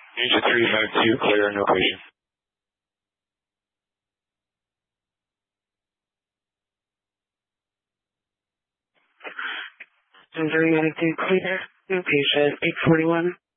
Ninja 352, clear on location. Ninja 392, clear. New patient 841.